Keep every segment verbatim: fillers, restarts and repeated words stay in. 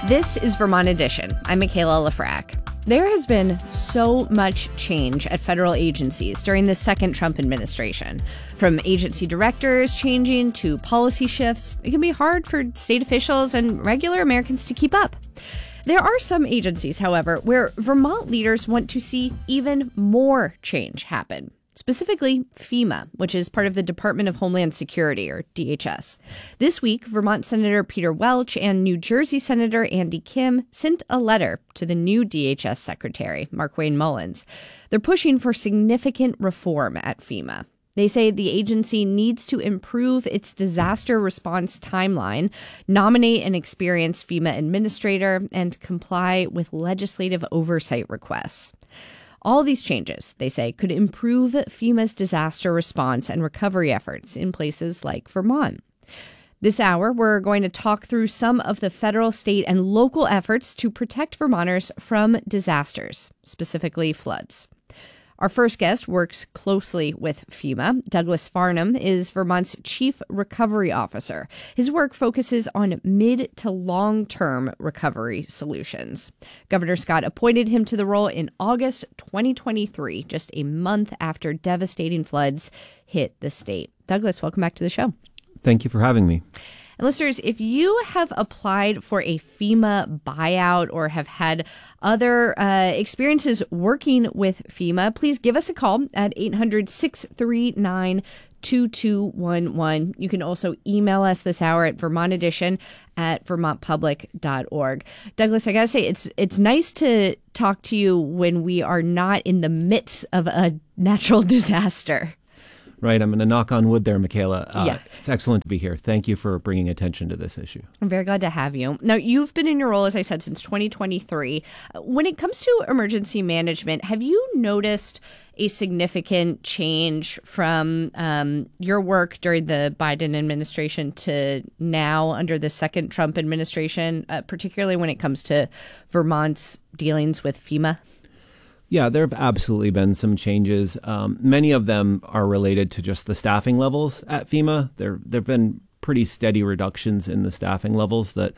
This is Vermont Edition. I'm Michaela Lafrac. There has been so much change at federal agencies during the second Trump administration. From agency directors changing to policy shifts, it can be hard for state officials and regular Americans to keep up. There are some agencies, however, where Vermont leaders want to see even more change happen. Specifically, FEMA, which is part of the Department of Homeland Security, or D H S. This week, Vermont Senator Peter Welch and New Jersey Senator Andy Kim sent a letter to the new D H S Secretary, Markwayne Mullins. They're pushing for significant reform at FEMA. They say the agency needs to improve its disaster response timeline, nominate an experienced FEMA administrator, and comply with legislative oversight requests. All these changes, they say, could improve FEMA's disaster response and recovery efforts in places like Vermont. This hour, we're going to talk through some of the federal, state, and local efforts to protect Vermonters from disasters, specifically floods. Our first guest works closely with FEMA. Douglas Farnham is Vermont's Chief Recovery Officer. His work focuses on mid to long-term recovery solutions. Governor Scott appointed him to the role in August twenty twenty-three, just a month after devastating floods hit the state. Douglas, welcome back to the show. Thank you for having me. And listeners, if you have applied for a FEMA buyout or have had other uh, experiences working with FEMA, please give us a call at eight hundred, six three nine, two two one one. You can also email us this hour at Vermont Edition at vermont public dot org. Douglas, I got to say, it's it's nice to talk to you when we are not in the midst of a natural disaster. Right. I'm going to knock on wood there, Michaela. Uh, yeah. It's excellent to be here. Thank you for bringing attention to this issue. I'm very glad to have you. Now, you've been in your role, as I said, since twenty twenty-three. When it comes to emergency management, have you noticed a significant change from um, your work during the Biden administration to now under the second Trump administration, uh, particularly when it comes to Vermont's dealings with FEMA? Yeah, there have absolutely been some changes. Um, many of them are related to just the staffing levels at FEMA. There there have been pretty steady reductions in the staffing levels. That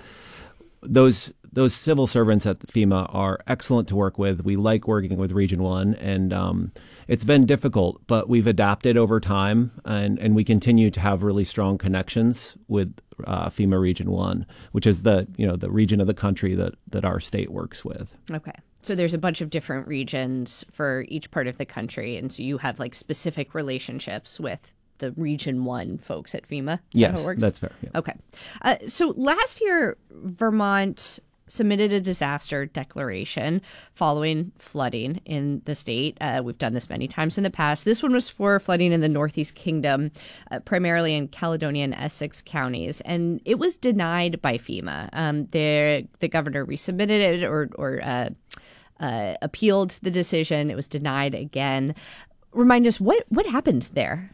those those civil servants at FEMA are excellent to work with. We like working with Region One, and um, it's been difficult, but we've adapted over time, and, and we continue to have really strong connections with uh, FEMA Region One, which is the you know the region of the country that that our state works with. Okay. So there's a bunch of different regions for each part of the country. And so you have like specific relationships with the Region one folks at FEMA. Is yes, that how it works? That's fair. Yeah. Okay. Uh, so last year, Vermont submitted a disaster declaration following flooding in the state. Uh, we've done this many times in the past. This one was for flooding in the Northeast Kingdom, uh, primarily in Caledonia and Essex counties, and it was denied by FEMA. Um, the the governor resubmitted it or or uh, uh, appealed the decision. It was denied again. Remind us, what what happened there?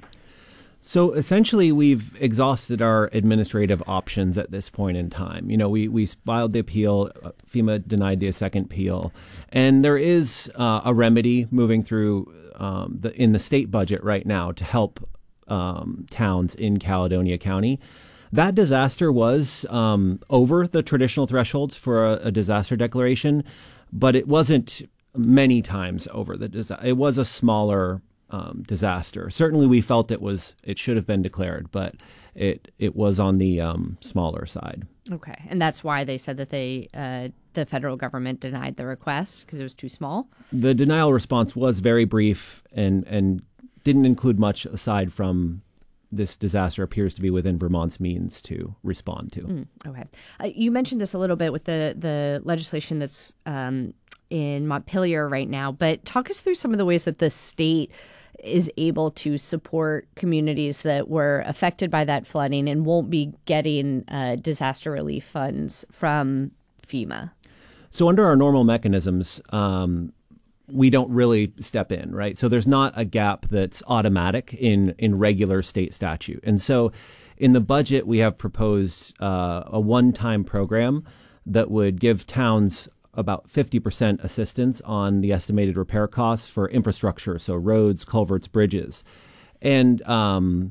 So essentially, we've exhausted our administrative options at this point in time. You know, we, we filed the appeal. FEMA denied the second appeal. And there is uh, a remedy moving through um, the in the state budget right now to help um, towns in Caledonia County. That disaster was um, over the traditional thresholds for a, a disaster declaration, but it wasn't many times over the disaster. It was a smaller Um, disaster. Certainly, we felt it was it should have been declared, but it it was on the um, smaller side. Okay, and that's why they said that they uh, the federal government denied the request because it was too small. The denial response was very brief and and didn't include much aside from this disaster appears to be within Vermont's means to respond to. Mm, okay, uh, you mentioned this a little bit with the the legislation that's um, in Montpelier right now, but talk us through some of the ways that the state is able to support communities that were affected by that flooding and won't be getting uh, disaster relief funds from FEMA. So under our normal mechanisms, um, we don't really step in, right? So there's not a gap that's automatic in, in regular state statute. And so in the budget, we have proposed uh, a one-time program that would give towns about fifty percent assistance on the estimated repair costs for infrastructure, so roads, culverts, bridges. And um,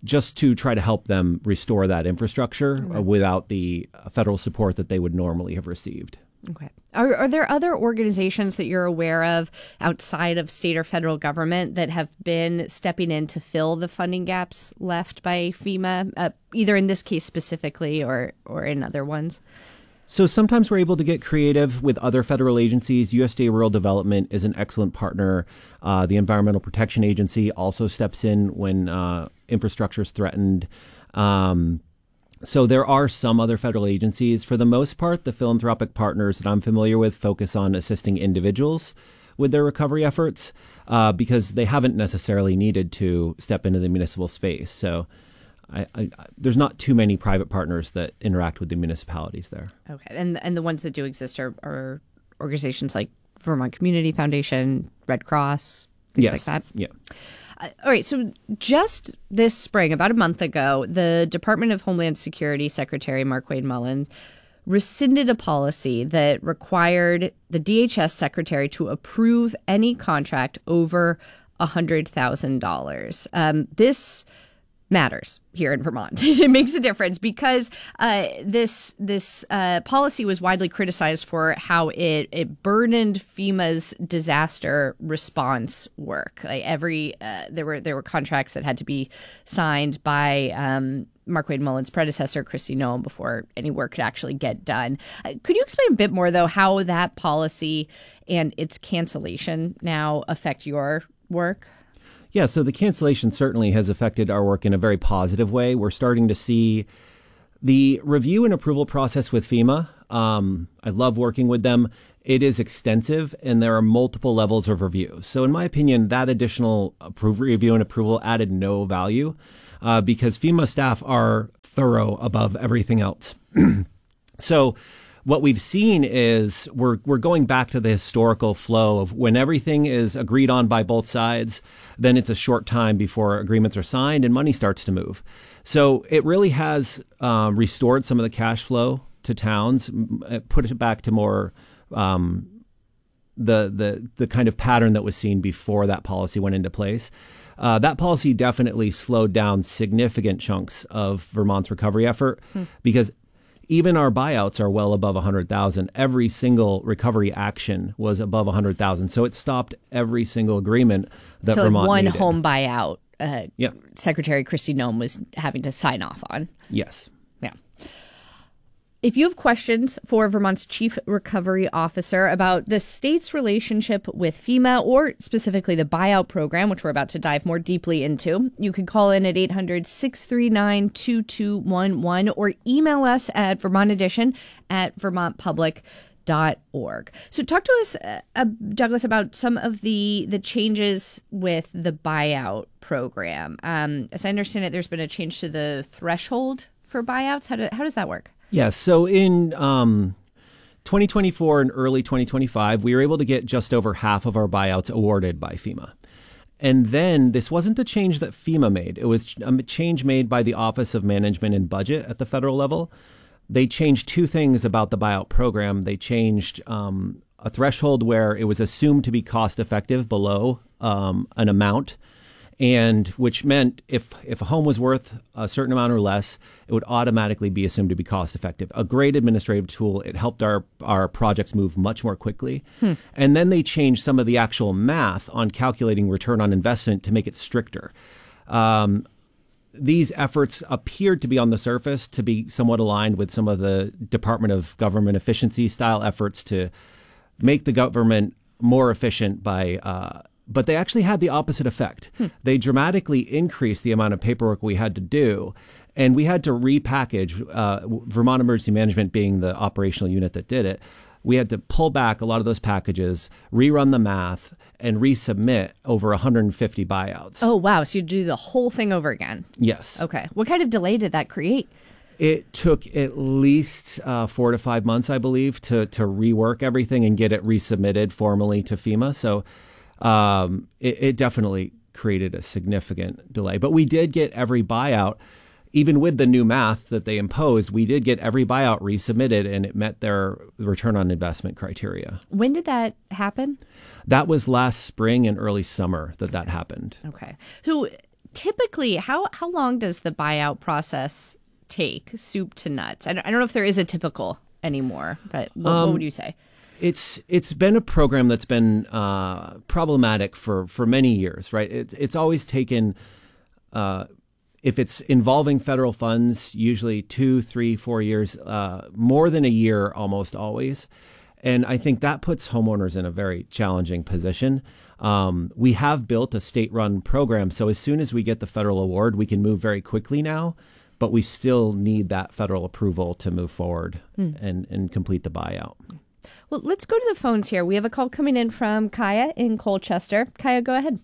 just to try to help them restore that infrastructure mm-hmm. uh, without the federal support that they would normally have received. Okay. Are, are there other organizations that you're aware of outside of state or federal government that have been stepping in to fill the funding gaps left by FEMA, uh, either in this case specifically or, or in other ones? So sometimes we're able to get creative with other federal agencies. U S D A Rural Development is an excellent partner. Uh, the Environmental Protection Agency also steps in when uh, infrastructure is threatened. Um, so there are some other federal agencies. For the most part, the philanthropic partners that I'm familiar with focus on assisting individuals with their recovery efforts uh, because they haven't necessarily needed to step into the municipal space. So I, I, there's not too many private partners that interact with the municipalities there. Okay. And and the ones that do exist are, are organizations like Vermont Community Foundation, Red Cross, things yes. like that? Yeah. Uh, all right. So just this spring, about a month ago, the Department of Homeland Security Secretary Markwayne Mullins rescinded a policy that required the D H S secretary to approve any contract over one hundred thousand dollars. Um, this matters here in Vermont. It makes a difference because uh, this this uh, policy was widely criticized for how it it burdened FEMA's disaster response work. Like every uh, there were there were contracts that had to be signed by um, Markwayne Mullins' predecessor, Kristi Noem, before any work could actually get done. Uh, could you explain a bit more, though, how that policy and its cancellation now affect your work? Yeah, so the cancellation certainly has affected our work in a very positive way. We're starting to see the review and approval process with FEMA. Um, I love working with them. It is extensive, and there are multiple levels of review. So in my opinion, that additional approve, review and approval added no value uh, because FEMA staff are thorough above everything else. So what we've seen is we're we're going back to the historical flow of when everything is agreed on by both sides, then it's a short time before agreements are signed and money starts to move. So it really has um, restored some of the cash flow to towns, put it back to more um, the the the kind of pattern that was seen before that policy went into place. Uh, that policy definitely slowed down significant chunks of Vermont's recovery effort hmm. because even our buyouts are well above one hundred thousand. Every single recovery action was above one hundred thousand. So it stopped every single agreement that so Vermont one needed. home buyout, uh, yeah. Secretary Kristi Noem was having to sign off on. Yes. Yeah. If you have questions for Vermont's Chief Recovery Officer about the state's relationship with FEMA or specifically the buyout program, which we're about to dive more deeply into, you can call in at eight hundred, six three nine, two two one one or email us at Vermont Edition at vermont public dot org. So talk to us, uh, Douglas, about some of the, the changes with the buyout program. Um, as I understand it, there's been a change to the threshold for buyouts. How, do, how does that work? Yeah, so in um, twenty twenty-four and early twenty twenty-five, we were able to get just over half of our buyouts awarded by FEMA. And then this wasn't a change that FEMA made. It was a change made by the Office of Management and Budget at the federal level. They changed two things about the buyout program. They changed um, a threshold where it was assumed to be cost effective below um, an amount, and which meant if if a home was worth a certain amount or less, it would automatically be assumed to be cost effective. A great administrative tool. It helped our, our projects move much more quickly. Hmm. And then they changed some of the actual math on calculating return on investment to make it stricter. Um, these efforts appeared to be on the surface to be somewhat aligned with some of the Department of Government Efficiency style efforts to make the government more efficient by uh, but they actually had the opposite effect. Hmm. They dramatically increased the amount of paperwork we had to do, and we had to repackage, uh, Vermont Emergency Management being the operational unit that did it. We had to pull back a lot of those packages, rerun the math, and resubmit over one hundred fifty buyouts. Oh, wow. So you do the whole thing over again? Yes. Okay. What kind of delay did that create? It took at least uh, four to five months, I believe, to, to rework everything and get it resubmitted formally to FEMA. So Um, it, it definitely created a significant delay. But we did get every buyout, even with the new math that they imposed, we did get every buyout resubmitted and it met their return on investment criteria. When did that happen? That was last spring and early summer that that happened. Okay. So typically, how, how long does the buyout process take, soup to nuts? I don't, I don't know if there is a typical anymore, but what, um, what would you say? It's it's been a program that's been uh, problematic for, for many years, right? It's it's always taken, uh, if it's involving federal funds, usually two, three, four years, uh, more than a year almost always. And I think that puts homeowners in a very challenging position. Um, we have built a state-run program, so as soon as we get the federal award, we can move very quickly now, but we still need that federal approval to move forward mm. and, and complete the buyout. Well, let's go to the phones here. We have a call coming in from Kaya in Colchester. Kaya, go ahead.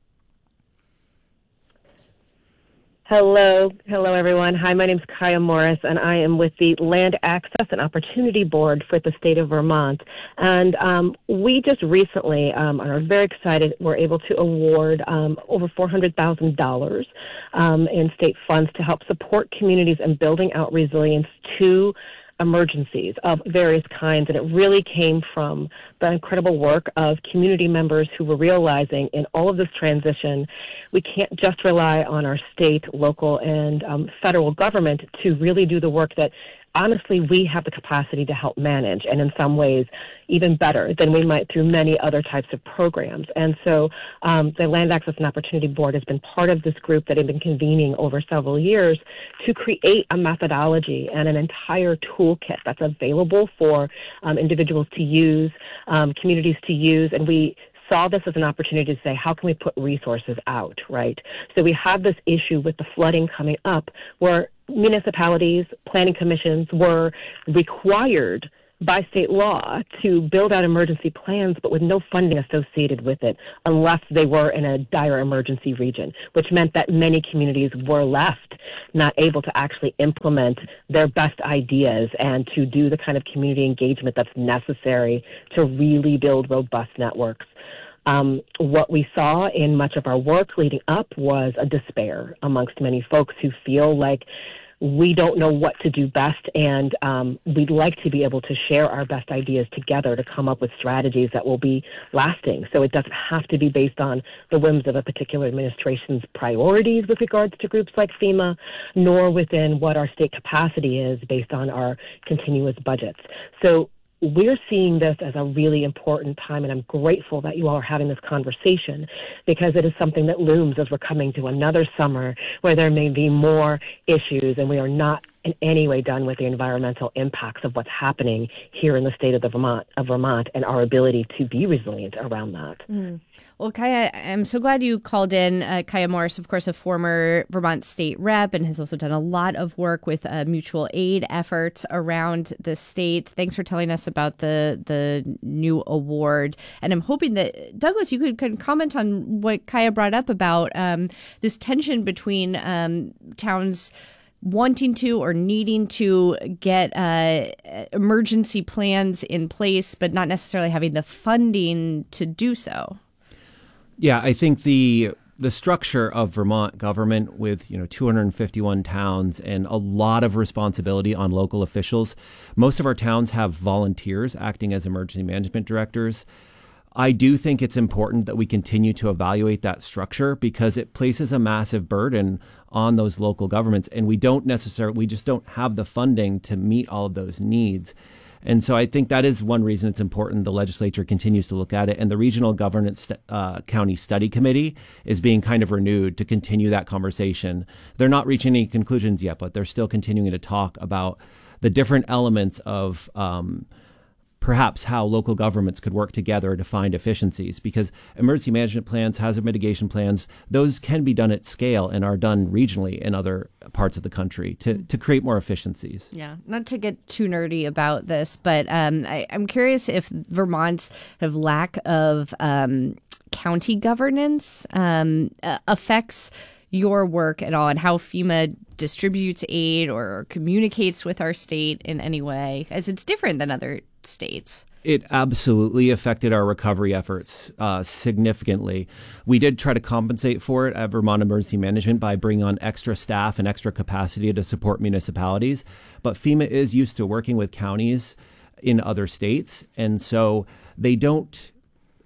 Hello. Hello, everyone. Hi, my name is Kaya Morris, and I am with the Land Access and Opportunity Board for the state of Vermont. And um, we just recently um, are very excited. We're able to award um, over four hundred thousand dollars um, in state funds to help support communities in building out resilience to emergencies of various kinds, and it really came from the incredible work of community members who were realizing in all of this transition, we can't just rely on our state, local, and um, federal government to really do the work that honestly we have the capacity to help manage, and in some ways even better than we might through many other types of programs. And so um, the Land Access and Opportunity Board has been part of this group that have been convening over several years to create a methodology and an entire toolkit that's available for um, individuals to use, um, communities to use, and we saw this as an opportunity to say, how can we put resources out, right? So we have this issue with the flooding coming up where municipalities, planning commissions were required by state law to build out emergency plans, but with no funding associated with it unless they were in a dire emergency region, which meant that many communities were left not able to actually implement their best ideas and to do the kind of community engagement that's necessary to really build robust networks. Um, what we saw in much of our work leading up was a despair amongst many folks who feel like we don't know what to do best, and um, we'd like to be able to share our best ideas together to come up with strategies that will be lasting. So it doesn't have to be based on the whims of a particular administration's priorities with regards to groups like FEMA, nor within what our state capacity is based on our continuous budgets. So we're seeing this as a really important time, and I'm grateful that you all are having this conversation because it is something that looms as we're coming to another summer where there may be more issues, and we are not in any way done with the environmental impacts of what's happening here in the state of the Vermont of Vermont and our ability to be resilient around that. Mm. Well, Kaya, I'm so glad you called in. Uh, Kaya Morris, of course, a former Vermont state rep, and has also done a lot of work with uh, mutual aid efforts around the state. Thanks for telling us about the the new award. And I'm hoping that, Douglas, you could, could comment on what Kaya brought up about um, this tension between um, towns wanting to or needing to get uh, emergency plans in place, but not necessarily having the funding to do so. Yeah, I think the the structure of Vermont government with, you know, two hundred fifty-one towns and a lot of responsibility on local officials. Most of our towns have volunteers acting as emergency management directors. I do think it's important that we continue to evaluate that structure because it places a massive burden on those local governments, and we don't necessarily, we just don't have the funding to meet all of those needs. And so I think that is one reason it's important the legislature continues to look at it. And the Regional Governance uh, County Study Committee is being kind of renewed to continue that conversation. They're not reaching any conclusions yet, but they're still continuing to talk about the different elements of um, perhaps how local governments could work together to find efficiencies, because emergency management plans, hazard mitigation plans, those can be done at scale and are done regionally in other parts of the country to, to create more efficiencies. Yeah, not to get too nerdy about this, but um, I, I'm curious if Vermont's have lack of um, county governance um, uh, affects your work at all, and how FEMA distributes aid or communicates with our state in any way, as it's different than other states. It absolutely affected our recovery efforts uh, significantly. We did try to compensate for it at Vermont Emergency Management by bringing on extra staff and extra capacity to support municipalities. But FEMA is used to working with counties in other states, and so they don't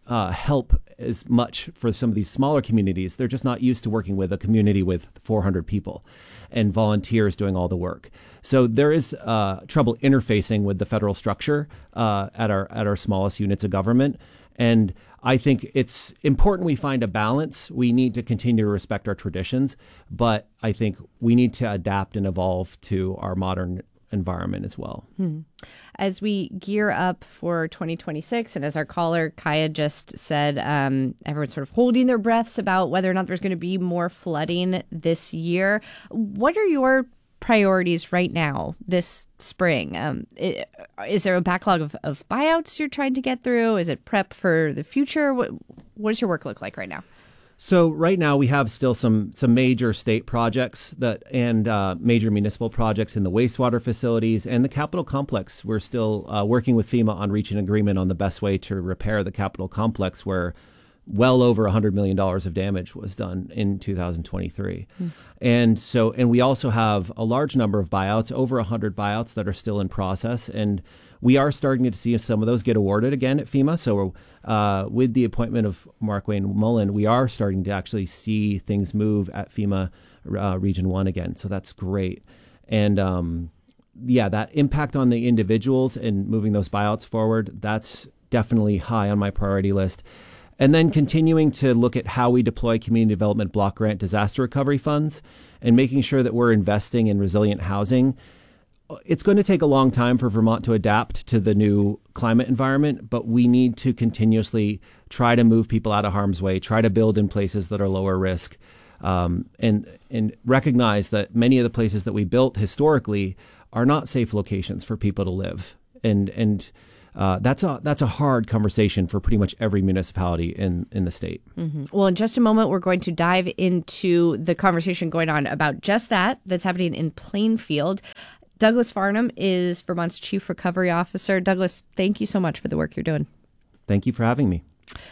uh, help as much for some of these smaller communities. They're just not used to working with a community with four hundred people and volunteers doing all the work. So there is uh, trouble interfacing with the federal structure uh, at our at our smallest units of government. And I think it's important we find a balance. We need to continue to respect our traditions, but I think we need to adapt and evolve to our modern environment as well. Hmm. As we gear up for twenty twenty-six, and as our caller Kaya just said, um, everyone's sort of holding their breaths about whether or not there's going to be more flooding this year. What are your priorities right now this spring? Um, it, is there a backlog of, of buyouts you're trying to get through? Is it prep for the future? What, what does your work look like right now? So right now we have still some some major state projects that and uh, major municipal projects in the wastewater facilities and the Capitol complex. We're still uh, working with FEMA on reaching agreement on the best way to repair the Capitol complex, where well over one hundred million dollars of damage was done in two thousand twenty-three. Mm. And so, and we also have a large number of buyouts, over one hundred buyouts that are still in process. And we are starting to see some of those get awarded again at FEMA. So uh, with the appointment of Markwayne Mullin, we are starting to actually see things move at FEMA uh, Region one again. So that's great. And um, yeah, that impact on the individuals and moving those buyouts forward, that's definitely high on my priority list. And then continuing to look at how we deploy community development block grant disaster recovery funds and making sure that we're investing in resilient housing. It's going to take a long time for Vermont to adapt to the new climate environment, but we need to continuously try to move people out of harm's way, try to build in places that are lower risk, um, and and recognize that many of the places that we built historically are not safe locations for people to live. And and uh, that's a that's a hard conversation for pretty much every municipality in, in the state. Mm-hmm. Well, in just a moment, we're going to dive into the conversation going on about just that, that's happening in Plainfield. Douglas Farnham is Vermont's Chief Recovery Officer. Douglas, thank you so much for the work you're doing. Thank you for having me.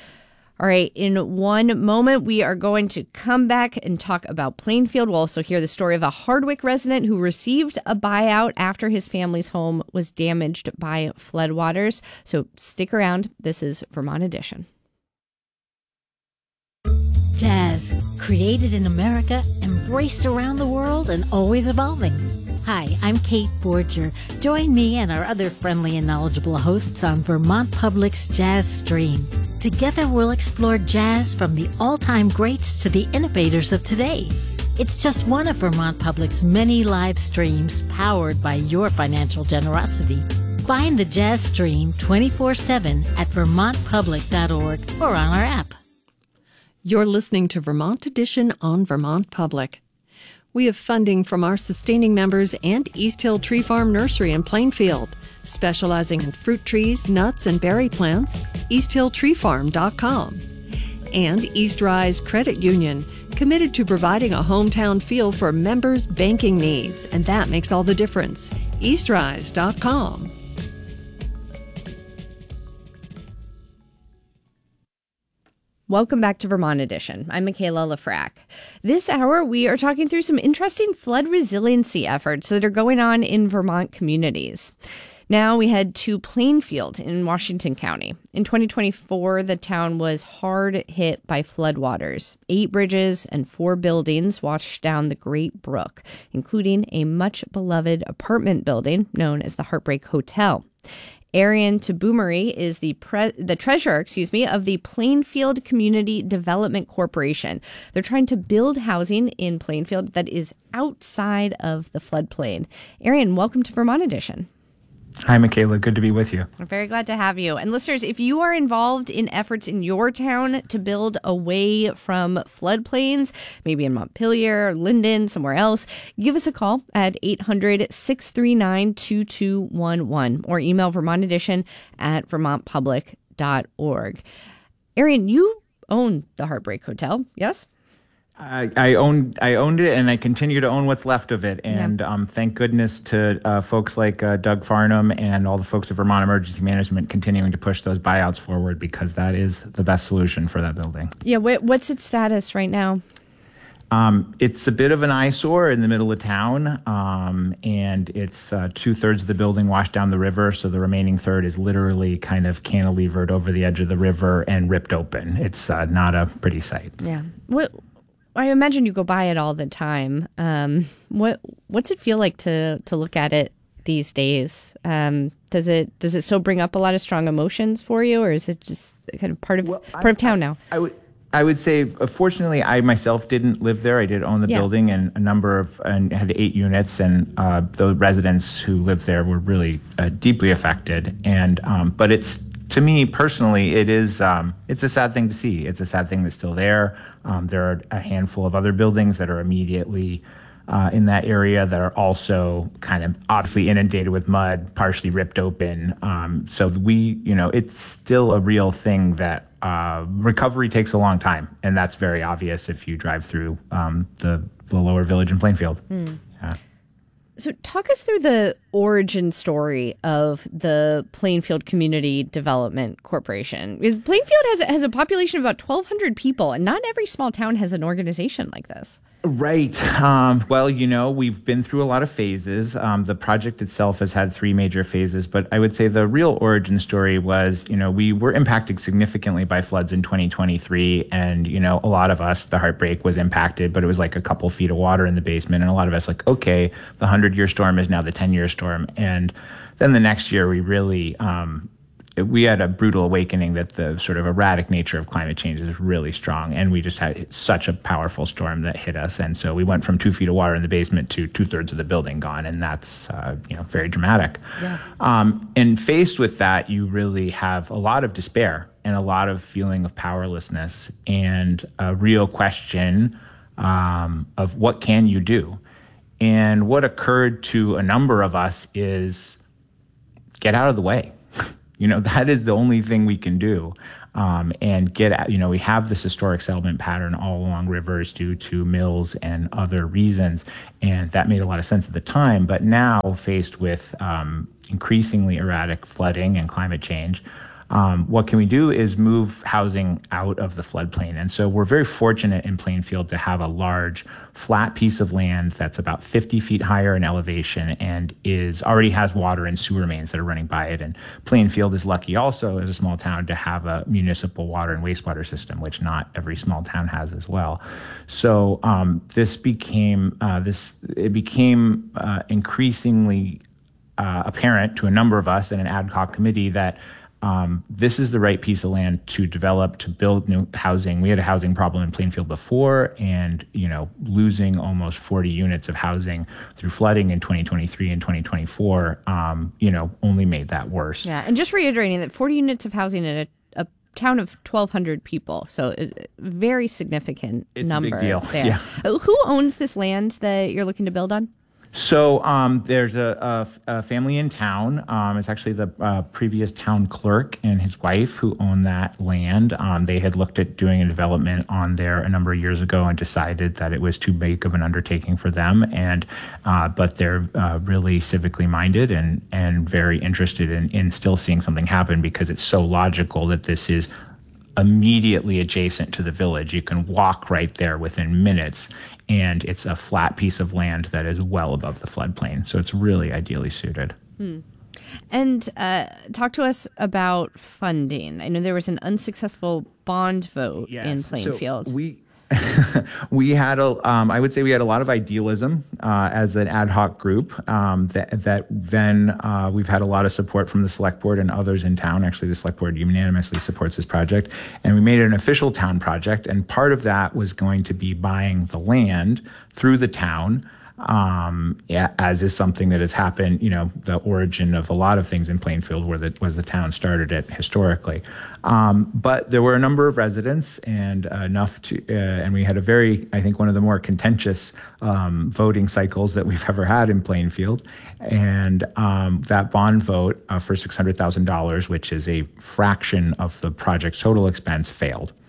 All right. In one moment, we are going to come back and talk about Plainfield. We'll also hear the story of a Hardwick resident who received a buyout after his family's home was damaged by floodwaters. So stick around. This is Vermont Edition. Jazz, created in America, embraced around the world, and always evolving. Hi, I'm Kate Borger. Join me and our other friendly and knowledgeable hosts on Vermont Public's Jazz Stream. Together we'll explore jazz from the all-time greats to the innovators of today. It's just one of Vermont Public's many live streams powered by your financial generosity. Find the Jazz Stream twenty-four seven at vermont public dot org or on our app. You're listening to Vermont Edition on Vermont Public. We have funding from our sustaining members and East Hill Tree Farm Nursery in Plainfield, specializing in fruit trees, nuts, and berry plants, east hill tree farm dot com. And East Rise Credit Union, committed to providing a hometown feel for members' banking needs, and that makes all the difference. east rise dot com. Welcome back to Vermont Edition. I'm Michaela Lafrac. This hour, we are talking through some interesting flood resiliency efforts that are going on in Vermont communities. Now we head to Plainfield in Washington County. In twenty twenty-four, the town was hard hit by floodwaters. Eight bridges and four buildings washed down the Great Brook, including a much-beloved apartment building known as the Heartbreak Hotel. Arian Tabumari is the pre- the treasurer, excuse me, of the Plainfield Community Development Corporation. They're trying to build housing in Plainfield that is outside of the floodplain. Arian, welcome to Vermont Edition. Hi, Michaela. Good to be with you. We're very glad to have you. And listeners, if you are involved in efforts in your town to build away from floodplains, maybe in Montpelier, Linden, somewhere else, give us a call at eight hundred, six three nine, two two one one or email Vermont Edition at vermont public dot org. Arian, you own the Heartbreak Hotel, yes? I, I owned I owned it, and I continue to own what's left of it. And yeah. um, thank goodness to uh, folks like uh, Doug Farnham and all the folks at Vermont Emergency Management continuing to push those buyouts forward, because that is the best solution for that building. Yeah, wh- what's its status right now? Um, it's a bit of an eyesore in the middle of town, um, and it's uh, two-thirds of the building washed down the river, so the remaining third is literally kind of cantilevered over the edge of the river and ripped open. It's uh, not a pretty sight. Yeah. What I imagine you go by it all the time. Um, what what's it feel like to to look at it these days? Um, does it does it still bring up a lot of strong emotions for you, or is it just kind of part of well, part I, of town I, now? I would I would say, uh, fortunately, I myself didn't live there. I did own the Yeah. building, and a number of and had eight units, and uh, the residents who lived there were really uh, deeply affected. And um, but it's to me personally, it is um, it's a sad thing to see. It's a sad thing that's still there. Um, there are a handful of other buildings that are immediately uh, in that area that are also kind of obviously inundated with mud, partially ripped open. Um, so we, you know, it's still a real thing that uh, recovery takes a long time, and that's very obvious if you drive through um, the the lower village in Plainfield. Mm. Yeah. So talk us through the origin story of the Plainfield Community Development Corporation. Because Plainfield has, has a population of about twelve hundred people, and not every small town has an organization like this. Right. Um, well, you know, we've been through a lot of phases. Um, the project itself has had three major phases, but I would say the real origin story was, you know, we were impacted significantly by floods in twenty twenty-three. And, you know, a lot of us, the heartbreak was impacted, but it was like a couple feet of water in the basement. And a lot of us like, okay, the hundred-year storm is now the ten-year storm. And then the next year we really... Um, we had a brutal awakening that the sort of erratic nature of climate change is really strong. And we just had such a powerful storm that hit us. And so we went from two feet of water in the basement to two thirds of the building gone. And that's, uh, you know, very dramatic. Yeah. Um, and faced with that, you really have a lot of despair and a lot of feeling of powerlessness and a real question um, of what can you do? And what occurred to a number of us is get out of the way. You know, that is the only thing we can do. Um, and get at, you know, we have this historic settlement pattern all along rivers due to mills and other reasons. And that made a lot of sense at the time. But now, faced with um, increasingly erratic flooding and climate change, Um, what can we do is move housing out of the floodplain. And so we're very fortunate in Plainfield to have a large flat piece of land that's about fifty feet higher in elevation and is already has water and sewer mains that are running by it. And Plainfield is lucky also as a small town to have a municipal water and wastewater system, which not every small town has as well. So um, this became uh, this it became uh, increasingly uh, apparent to a number of us in an ad hoc committee that Um, this is the right piece of land to develop, to build new housing. We had a housing problem in Plainfield before, and, you know, losing almost forty units of housing through flooding in twenty twenty-three and twenty twenty-four, um, you know, only made that worse. Yeah, and just reiterating that forty units of housing in a, a town of twelve hundred people, so a very significant it's number. It's a big deal, there. yeah. Who owns this land that you're looking to build on? So um, there's a, a, a family in town. Um, it's actually the uh, previous town clerk and his wife who own that land. Um, they had looked at doing a development on there a number of years ago and decided that it was too big of an undertaking for them. And uh, but they're uh, really civically minded and and very interested in, in still seeing something happen because it's so logical that this is immediately adjacent to the village. You can walk right there within minutes. And it's a flat piece of land that is well above the floodplain. So it's really ideally suited. Hmm. And uh, talk to us about funding. I know there was an unsuccessful bond vote yes. in Plainfield. So we we had a, um, I would say we had a lot of idealism uh, as an ad hoc group. Um, that that then uh, we've had a lot of support from the select board and others in town. Actually, the select board unanimously supports this project, and we made it an official town project. And part of that was going to be buying the land through the town. Um, yeah, as is something that has happened, you know, the origin of a lot of things in Plainfield where the, was the town started it historically. Um, but there were a number of residents and uh, enough to, uh, and we had a very, I think one of the more contentious um, voting cycles that we've ever had in Plainfield. And um, that bond vote uh, for six hundred thousand dollars, which is a fraction of the project's total expense, failed.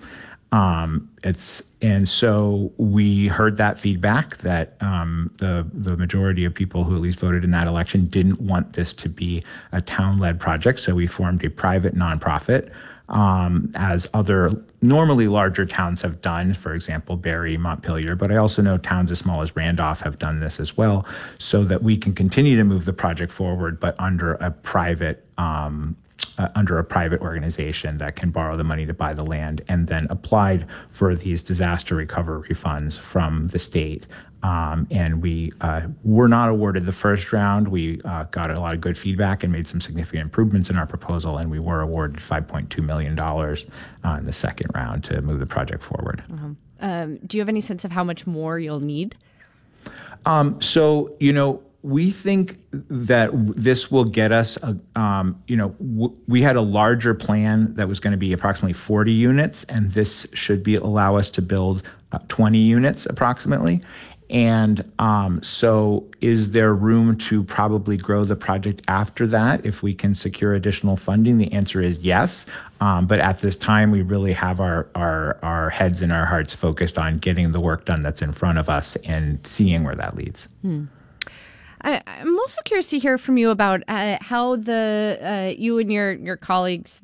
Um, it's and so we heard that feedback that um, the the majority of people who at least voted in that election didn't want this to be a town-led project. So we formed a private nonprofit, um, as other normally larger towns have done. For example, Barrie, Montpelier. But I also know towns as small as Randolph have done this as well, so that we can continue to move the project forward, but under a private. Um, Uh, under a private organization that can borrow the money to buy the land and then applied for these disaster recovery funds from the state. Um, and we uh, were not awarded the first round. We uh, got a lot of good feedback and made some significant improvements in our proposal, and we were awarded five point two million dollars uh, in the second round to move the project forward. Uh-huh. Um, do you have any sense of how much more you'll need? Um, so, you know, we think that this will get us, a, um, you know, w- we had a larger plan that was going to be approximately forty units, and this should be allow us to build uh, twenty units approximately. And um, so is there room to probably grow the project after that if we can secure additional funding? The answer is yes. Um, but at this time, we really have our, our, our heads and our hearts focused on getting the work done that's in front of us and seeing where that leads. Hmm. I, I'm also curious to hear from you about uh, how the uh, you and your, your colleagues